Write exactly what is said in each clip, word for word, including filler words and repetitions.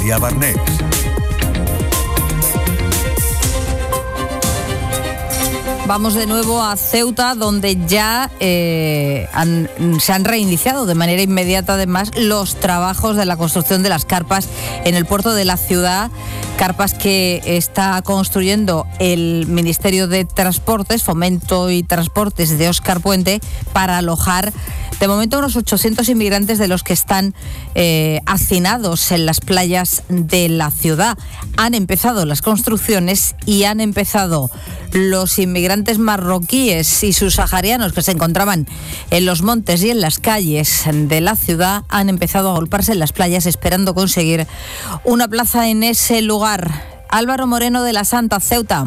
y a Barnés. Vamos de nuevo a Ceuta, donde ya eh, han, se han reiniciado de manera inmediata, además, los trabajos de la construcción de las carpas en el puerto de la ciudad. Carpas que está construyendo el Ministerio de Transportes, Fomento y Transportes de Óscar Puente, para alojar de momento unos ochocientos inmigrantes de los que están eh, hacinados en las playas de la ciudad. Han empezado las construcciones y han empezado los inmigrantes marroquíes y subsaharianos que se encontraban en los montes y en las calles de la ciudad. Han empezado a agolparse en las playas esperando conseguir una plaza en ese lugar. Álvaro Moreno de la Santa, Ceuta.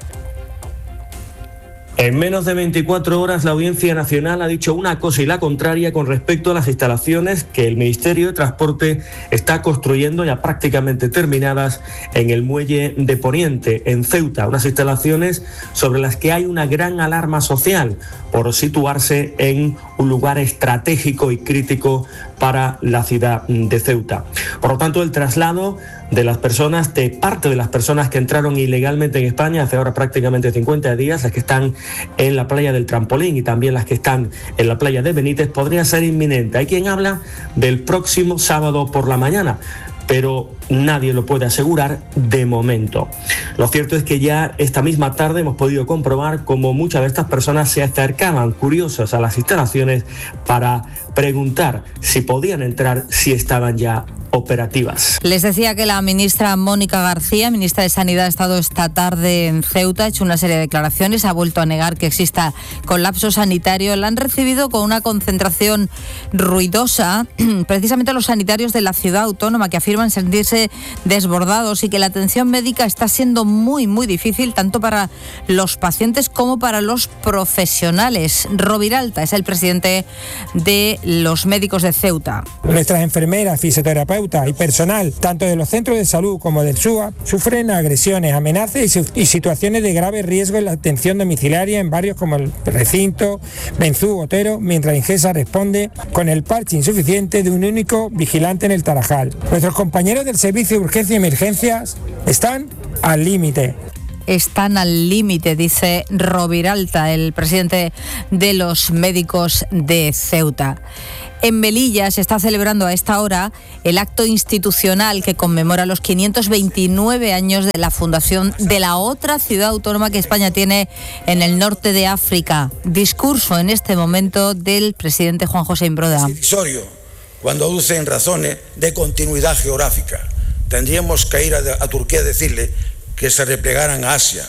En menos de veinticuatro horas, la Audiencia Nacional ha dicho una cosa y la contraria con respecto a las instalaciones que el Ministerio de Transporte está construyendo, ya prácticamente terminadas, en el muelle de Poniente, en Ceuta. Unas instalaciones sobre las que hay una gran alarma social por situarse en un lugar estratégico y crítico para la ciudad de Ceuta. Por lo tanto, el traslado de las personas, de parte de las personas que entraron ilegalmente en España hace ahora prácticamente cincuenta días, las que están en la playa del Trampolín y también las que están en la playa de Benítez, podría ser inminente. Hay quien habla del próximo sábado por la mañana, pero nadie lo puede asegurar de momento. Lo cierto es que ya esta misma tarde hemos podido comprobar cómo muchas de estas personas se acercaban curiosas a las instalaciones para preguntar si podían entrar, si estaban ya operativas. Les decía que la ministra Mónica García, ministra de Sanidad, ha estado esta tarde en Ceuta, ha hecho una serie de declaraciones, ha vuelto a negar que exista colapso sanitario. La han recibido con una concentración ruidosa, precisamente los sanitarios de la ciudad autónoma, que afirman sentirse desbordados y que la atención médica está siendo muy, muy difícil, tanto para los pacientes como para los profesionales. Roviralta es el presidente de los médicos de Ceuta. Nuestras enfermeras, fisioterapeutas y personal, tanto de los centros de salud como del S U A, sufren agresiones, amenazas y situaciones de grave riesgo en la atención domiciliaria en barrios como el Recinto, Benzú, Otero, mientras Ingesa responde con el parche insuficiente de un único vigilante en el Tarajal. Nuestros compañeros del Servicio de Urgencia y Emergencias están al límite. Están al límite, dice Roviralta, el presidente de los médicos de Ceuta. En Melilla se está celebrando a esta hora el acto institucional que conmemora los quinientos veintinueve años de la fundación de la otra ciudad autónoma que España tiene en el norte de África. Discurso en este momento del presidente Juan José Imbroda. Es cuando aducen razones de continuidad geográfica. Tendríamos que ir a, a Turquía a decirle que se replegaran a Asia,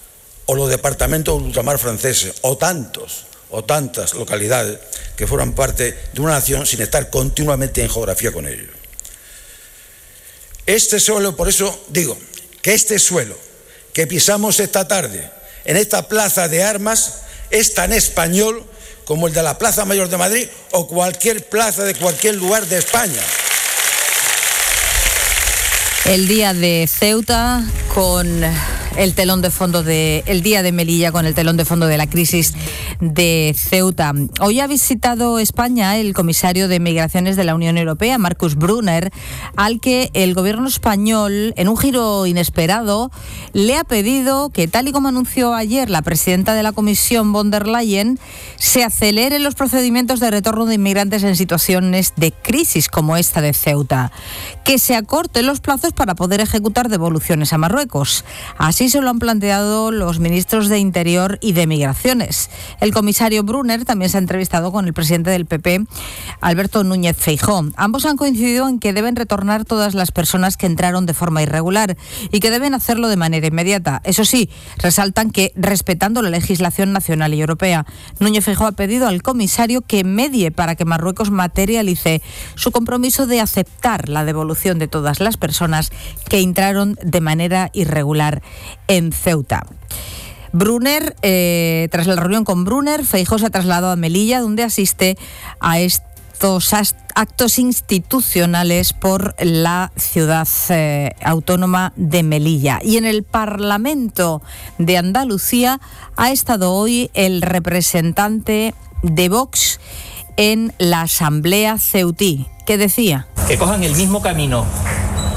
o los departamentos de ultramar franceses, o tantos, o tantas localidades que fueran parte de una nación sin estar continuamente en geografía con ellos. Este suelo, por eso digo, que este suelo que pisamos esta tarde en esta plaza de armas es tan español como el de la Plaza Mayor de Madrid o cualquier plaza de cualquier lugar de España. El día de Ceuta con el telón de fondo de el día de Melilla con el telón de fondo de la crisis de Ceuta. Hoy ha visitado España el comisario de Migraciones de la Unión Europea, Markus Brunner, al que el gobierno español, en un giro inesperado, le ha pedido que, tal y como anunció ayer la presidenta de la Comisión, von der Leyen, se aceleren los procedimientos de retorno de inmigrantes en situaciones de crisis como esta de Ceuta, que se acorten los plazos para poder ejecutar devoluciones a Marruecos. Así se lo han planteado los ministros de Interior y de Migraciones. El comisario Brunner también se ha entrevistado con el presidente del P P, Alberto Núñez Feijóo. Ambos han coincidido en que deben retornar todas las personas que entraron de forma irregular y que deben hacerlo de manera inmediata. Eso sí, resaltan que respetando la legislación nacional y europea. Núñez Feijóo ha pedido al comisario que medie para que Marruecos materialice su compromiso de aceptar la devolución de todas las personas que entraron de manera irregular en Ceuta. Brunner, eh, tras la reunión con Brunner, Feijóo se ha trasladado a Melilla, donde asiste a estos actos institucionales por la ciudad eh, autónoma de Melilla. Y en el Parlamento de Andalucía ha estado hoy el representante de Vox en la Asamblea Ceutí. ¿Qué decía? Que cojan el mismo camino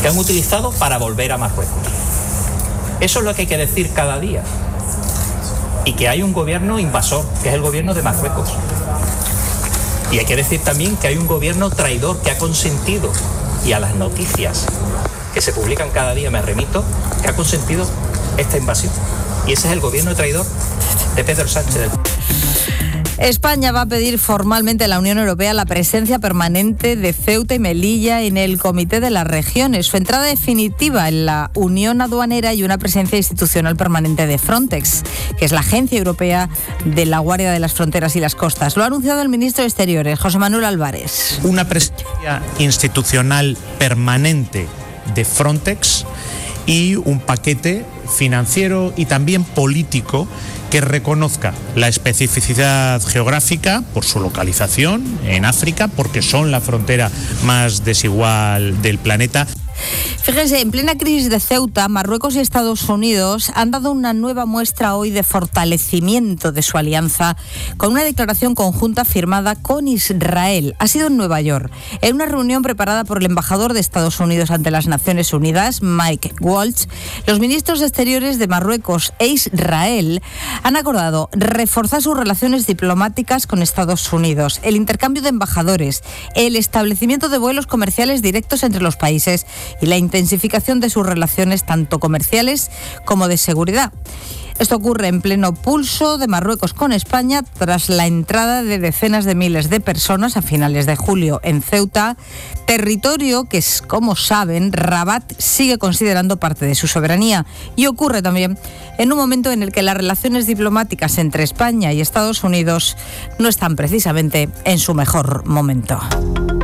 que han utilizado para volver a Marruecos. Eso es lo que hay que decir cada día. Y que hay un gobierno invasor, que es el gobierno de Marruecos. Y hay que decir también que hay un gobierno traidor que ha consentido, y a las noticias que se publican cada día me remito, que ha consentido esta invasión. Y ese es el gobierno traidor de Pedro Sánchez. España va a pedir formalmente a la Unión Europea la presencia permanente de Ceuta y Melilla en el Comité de las Regiones, su entrada definitiva en la Unión Aduanera y una presencia institucional permanente de Frontex, que es la Agencia Europea de la Guardia de las Fronteras y las Costas. Lo ha anunciado el ministro de Exteriores, José Manuel Álvarez. Una presencia institucional permanente de Frontex y un paquete financiero y también político que reconozca la especificidad geográfica por su localización en África, porque son la frontera más desigual del planeta. Fíjense, en plena crisis de Ceuta, Marruecos y Estados Unidos han dado una nueva muestra hoy de fortalecimiento de su alianza con una declaración conjunta firmada con Israel. Ha sido en Nueva York, en una reunión preparada por el embajador de Estados Unidos ante las Naciones Unidas, Mike Waltz. Los ministros exteriores de Marruecos e Israel han acordado reforzar sus relaciones diplomáticas con Estados Unidos, el intercambio de embajadores, el establecimiento de vuelos comerciales directos entre los países y la intensificación de sus relaciones tanto comerciales como de seguridad. Esto ocurre en pleno pulso de Marruecos con España tras la entrada de decenas de miles de personas a finales de julio en Ceuta, territorio que, es, como saben, Rabat sigue considerando parte de su soberanía. Y ocurre también en un momento en el que las relaciones diplomáticas entre España y Estados Unidos no están precisamente en su mejor momento.